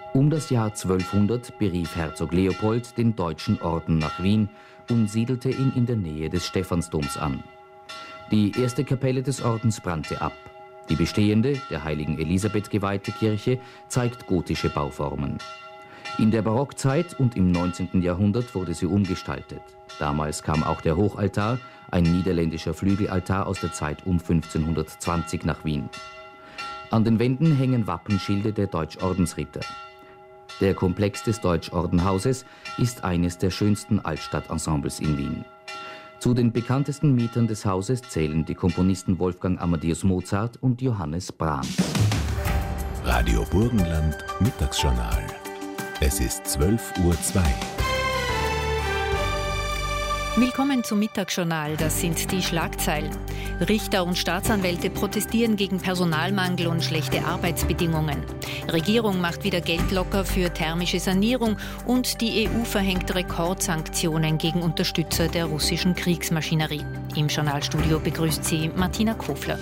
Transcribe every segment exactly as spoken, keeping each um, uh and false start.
Um das Jahr zwölfhundert berief Herzog Leopold den Deutschen Orden nach Wien und siedelte ihn in der Nähe des Stephansdoms an. Die erste Kapelle des Ordens brannte ab. Die bestehende, der heiligen Elisabeth geweihte Kirche zeigt gotische Bauformen. In der Barockzeit und im neunzehnten Jahrhundert wurde sie umgestaltet. Damals kam auch der Hochaltar, ein niederländischer Flügelaltar aus der Zeit um fünfzehnhundertzwanzig nach Wien. An den Wänden hängen Wappenschilde der Deutschordensritter. Der Komplex des Deutschordenhauses ist eines der schönsten Altstadtensembles in Wien. Zu den bekanntesten Mietern des Hauses zählen die Komponisten Wolfgang Amadeus Mozart und Johannes Brahms. Radio Burgenland Mittagsjournal. Es ist zwölf Uhr zwei. Willkommen zum Mittagsjournal, das sind die Schlagzeilen. Richter und Staatsanwälte protestieren gegen Personalmangel und schlechte Arbeitsbedingungen. Regierung macht wieder Geld locker für thermische Sanierung und die E U verhängt Rekordsanktionen gegen Unterstützer der russischen Kriegsmaschinerie. Im Journalstudio begrüßt sie Martina Kofler.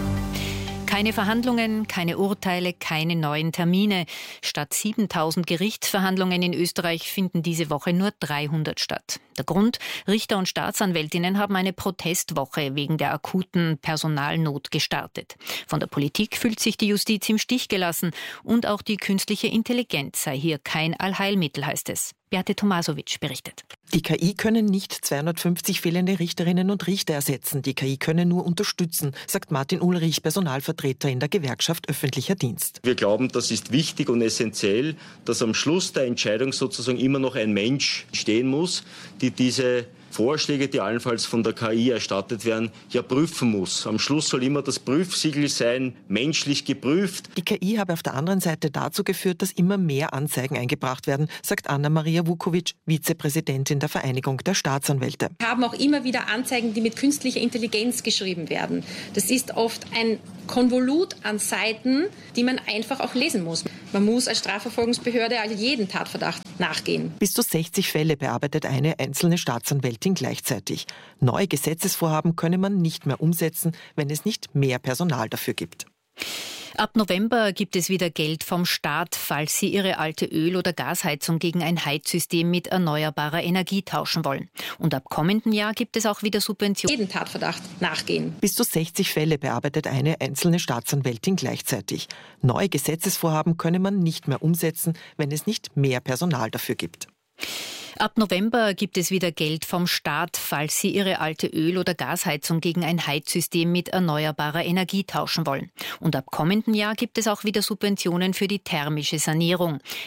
Keine Verhandlungen, keine Urteile, keine neuen Termine. Statt siebentausend Gerichtsverhandlungen in Österreich finden diese Woche nur dreihundert statt. Der Grund? Richter und Staatsanwältinnen haben eine Protestwoche wegen der akuten Personalnot gestartet. Von der Politik fühlt sich die Justiz im Stich gelassen und auch die künstliche Intelligenz sei hier kein Allheilmittel, heißt es. Beate Tomasovic berichtet. Die K I können nicht zweihundertfünfzig fehlende Richterinnen und Richter ersetzen. Die K I können nur unterstützen, sagt Martin Ulrich, Personalvertreter in der Gewerkschaft Öffentlicher Dienst. Wir glauben, das ist wichtig und essentiell, dass am Schluss der Entscheidung sozusagen immer noch ein Mensch stehen muss, die diese Vorschläge, die allenfalls von der K I erstattet werden, ja prüfen muss. Am Schluss soll immer das Prüfsiegel sein, menschlich geprüft. Die K I habe auf der anderen Seite dazu geführt, dass immer mehr Anzeigen eingebracht werden, sagt Anna-Maria Vukovic, Vizepräsidentin der Vereinigung der Staatsanwälte. Wir haben auch immer wieder Anzeigen, die mit künstlicher Intelligenz geschrieben werden. Das ist oft ein Konvolut an Seiten, die man einfach auch lesen muss. Man muss als Strafverfolgungsbehörde also jeden Tatverdacht nachgehen. Bis zu sechzig Fälle bearbeitet eine einzelne Staatsanwältin gleichzeitig. Neue Gesetzesvorhaben könne man nicht mehr umsetzen, wenn es nicht mehr Personal dafür gibt. Ab November gibt es wieder Geld vom Staat, falls Sie Ihre alte Öl- oder Gasheizung gegen ein Heizsystem mit erneuerbarer Energie tauschen wollen. Und ab kommenden Jahr gibt es auch wieder Subventionen. Jeden Tatverdacht nachgehen. Bis zu sechzig Fälle bearbeitet eine einzelne Staatsanwältin gleichzeitig. Neue Gesetzesvorhaben könne man nicht mehr umsetzen, wenn es nicht mehr Personal dafür gibt. Ab November gibt es wieder Geld vom Staat, falls Sie Ihre alte Öl- oder Gasheizung gegen ein Heizsystem mit erneuerbarer Energie tauschen wollen. Und ab kommenden Jahr gibt es auch wieder Subventionen für die thermische Sanierung.